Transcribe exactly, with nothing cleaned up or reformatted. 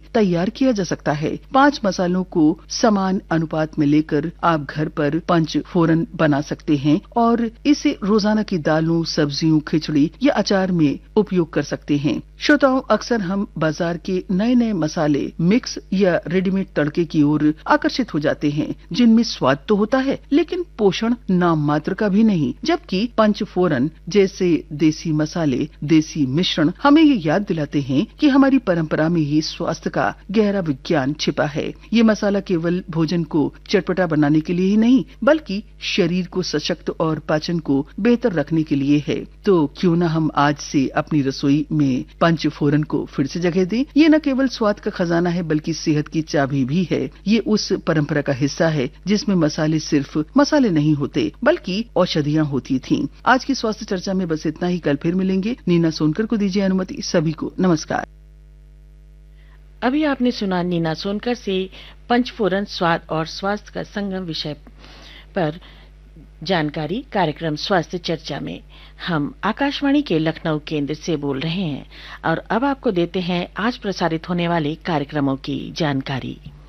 तैयार किया जा सकता है। पांच मसालों को समान अनुपात में लेकर आप घर पर पंच फोरन बना सकते हैं और इसे रोजाना की दालों, सब्जियों, खिचड़ी या अचार में उपयोग कर सकते हैं। श्रोताओं, अक्सर हम बाजार के नए नए मसाले, मिक्स या रेडीमेड तड़के की ओर आकर्षित हो जाते हैं, जिनमें स्वाद तो होता है लेकिन पोषण नाम मात्र का भी नहीं। जबकि पंचफोरन जैसे देसी मसाले, देसी मिश्रण हमें ये याद दिलाते हैं कि हमारी परंपरा में ही स्वास्थ्य का गहरा विज्ञान छिपा है। ये मसाला केवल भोजन को चटपटा बनाने के लिए ही नहीं, बल्कि शरीर को सशक्त और पाचन को बेहतर रखने के लिए है। तो क्यों न हम आज से अपनी रसोई में पंचफोरन को फिर से जगह दें। ये न केवल स्वाद का खजाना है बल्कि सेहत की चाबी भी है। ये उस परंपरा का हिस्सा है जिसमें मसाले सिर्फ मसाले नहीं होते बल्कि औषधियाँ होती थीं। आज की स्वास्थ्य चर्चा में बस इतना ही। कल फिर मिलेंगे। नीना सोनकर को दीजिए अनुमति। सभी को नमस्कार। अभी आपने सुना नीना सोनकर से पंचफोरन स्वाद और स्वास्थ्य का संगम विषय पर जानकारी। कार्यक्रम स्वास्थ्य चर्चा में हम आकाशवाणी के लखनऊ केंद्र से बोल रहे हैं और अब आपको देते हैं आज प्रसारित होने वाले कार्यक्रमों की जानकारी।